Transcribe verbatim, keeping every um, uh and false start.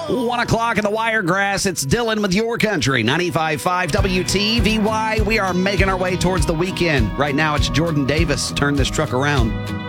One o'clock in the Wiregrass. It's Dylan with Your Country, ninety-five point five W T V Y. We are making our way towards the weekend. Right now, it's Jordan Davis. Turn this truck around.